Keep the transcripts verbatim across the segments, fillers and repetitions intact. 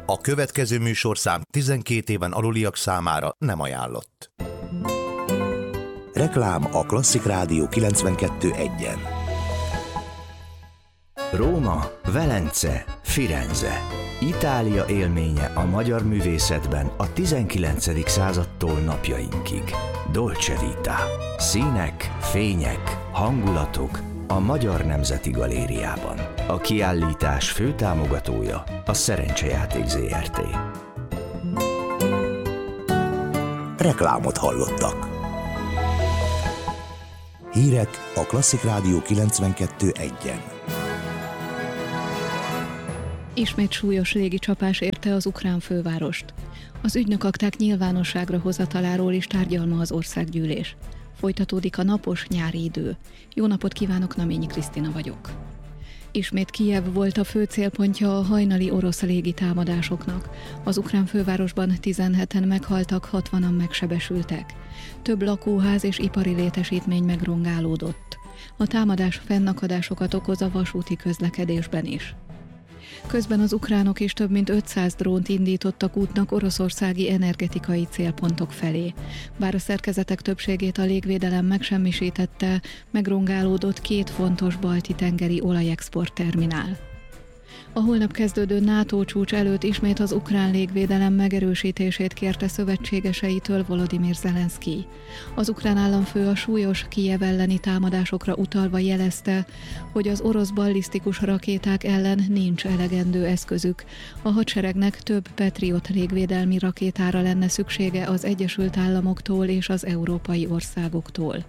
A következő műsorszám tizenkét éven aluliak számára nem ajánlott. Reklám a Klasszik Rádió kilencvenkettő egyen. Róma, Velence, Firenze. Itália élménye a magyar művészetben a tizenkilencedik századtól napjainkig. Dolce Vita. Színek, fények, hangulatok a Magyar Nemzeti Galériában. A kiállítás főtámogatója a Szerencsejáték zé er té. Reklámot hallottak. Hírek a Klasszik Rádió kilencvenkettő egyen. Ismét súlyos légicsapás érte az ukrán fővárost. Az ügynökakták nyilvánosságra hozataláról is tárgyal ma az országgyűlés. Folytatódik a napos nyári idő. Jó napot kívánok, Naményi Krisztina vagyok. Ismét Kijev volt a fő célpontja a hajnali orosz légitámadásoknak. Az ukrán fővárosban tizenheten meghaltak, hatvanan megsebesültek. Több lakóház és ipari létesítmény megrongálódott. A támadás fennakadásokat okoz a vasúti közlekedésben is. Közben az ukránok is több mint ötszáz drónt indítottak útnak oroszországi energetikai célpontok felé. Bár a szerkezetek többségét a légvédelem megsemmisítette, megrongálódott két fontos balti-tengeri olajexport terminál. A holnap kezdődő NATO csúcs előtt ismét az ukrán légvédelem megerősítését kérte szövetségeseitől Volodymyr Zelenszkij. Az ukrán államfő a súlyos Kijev elleni támadásokra utalva jelezte, hogy az orosz ballisztikus rakéták ellen nincs elegendő eszközük. A hadseregnek több Patriot légvédelmi rakétára lenne szüksége az Egyesült Államoktól és az európai országoktól.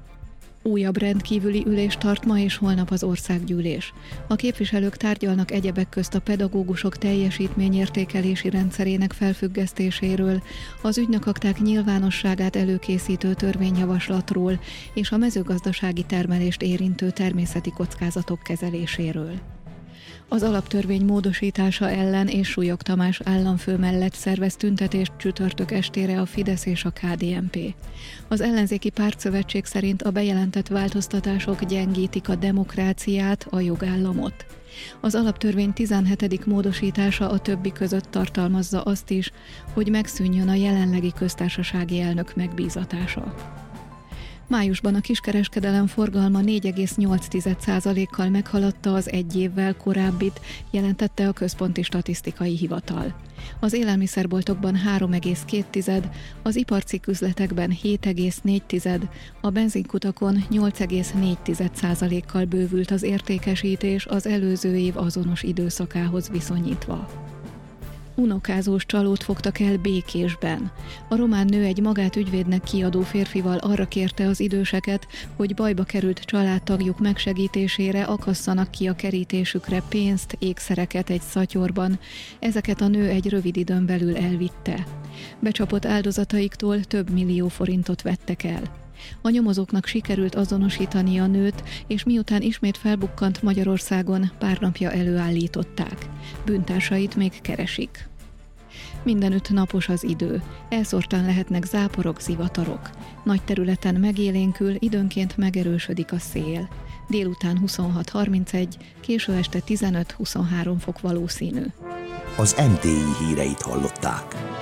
Újabb rendkívüli ülést tart ma és holnap az országgyűlés. A képviselők tárgyalnak egyebek közt a pedagógusok teljesítményértékelési rendszerének felfüggesztéséről, az ügynökakták nyilvánosságát előkészítő törvényjavaslatról és a mezőgazdasági termelést érintő természeti kockázatok kezeléséről. Az alaptörvény módosítása ellen és Súlyog Tamás államfő mellett szervez tüntetést csütörtök estére a Fidesz és a ká dé en pé. Az ellenzéki pártszövetség szerint a bejelentett változtatások gyengítik a demokráciát, a jogállamot. Az alaptörvény tizenhetedik módosítása a többi között tartalmazza azt is, hogy megszűnjön a jelenlegi köztársasági elnök megbízatása. Májusban a kiskereskedelem forgalma négy egész nyolc százalékkal meghaladta az egy évvel korábbit, jelentette a Központi Statisztikai Hivatal. Az élelmiszerboltokban három egész két, az iparcikküzletekben hét egész négy, a benzinkutakon nyolc egész négy százalékkal bővült az értékesítés az előző év azonos időszakához viszonyítva. Unokázós csalót fogtak el Békésben. A román nő egy magát ügyvédnek kiadó férfival arra kérte az időseket, hogy bajba került családtagjuk megsegítésére akasszanak ki a kerítésükre pénzt, ékszereket egy szatyorban. Ezeket a nő egy rövid időn belül elvitte. Becsapott áldozataiktól több millió forintot vettek el. A nyomozóknak sikerült azonosítani a nőt, és miután ismét felbukkant Magyarországon, pár napja előállították. Bűntársait még keresik. Mindenütt napos az idő, elszórtan lehetnek záporok, zivatarok. Nagy területen megélénkül, időnként megerősödik a szél. Délután huszonhat harmincegy, késő este tizenöt-huszonhárom fok valószínű. Az em té i híreit hallották.